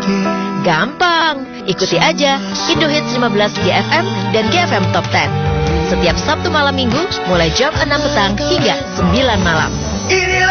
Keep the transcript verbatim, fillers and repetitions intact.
Gampang, ikuti aja Indo Hits lima belas G F M dan G F M Top sepuluh. Setiap Sabtu malam minggu mulai jam enam petang hingga sembilan malam.